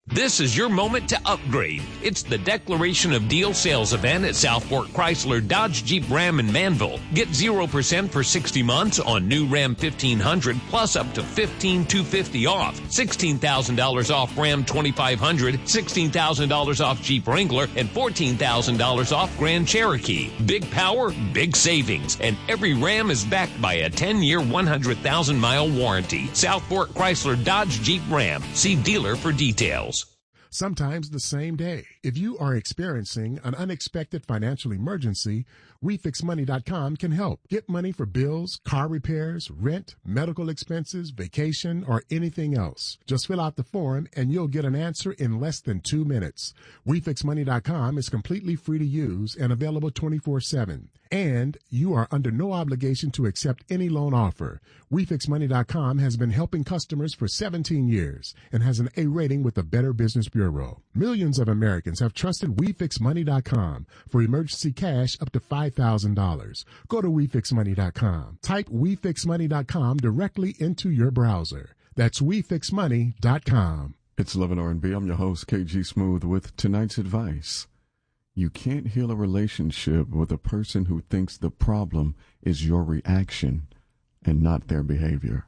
This is your moment to upgrade. It's the Declaration of Deal sales event at Southport Chrysler Dodge Jeep Ram in Manville. Get 0% for 60 months on new Ram 1500 plus up to $15,250 off. $16,000 off Ram 2500, $16,000 off Jeep Wrangler, and $14,000 off Grand Cherokee. Big power, big savings, and every Ram is backed by a 10-year, 100,000-mile warranty. Southport Chrysler Dodge Jeep Ram. See dealer for details. Sometimes the same day. If you are experiencing an unexpected financial emergency, WeFixMoney.com can help. Get money for bills, car repairs, rent, medical expenses, vacation, or anything else. Just fill out the form and you'll get an answer in less than 2 minutes. WeFixMoney.com is completely free to use and available 24/7. And you are under no obligation to accept any loan offer. WeFixMoney.com has been helping customers for 17 years and has an A rating with the Better Business Bureau. Millions of Americans have trusted WeFixMoney.com for emergency cash up to $5,000. Go to WeFixMoney.com. Type WeFixMoney.com directly into your browser. That's WeFixMoney.com. It's Love and R&B. I'm your host, KG Smooth, with tonight's advice. You can't heal a relationship with a person who thinks the problem is your reaction and not their behavior.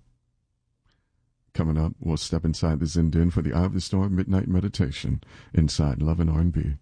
Coming up, we'll step inside the Zen Den for the Eye of the Storm Midnight Meditation inside Love and R&B.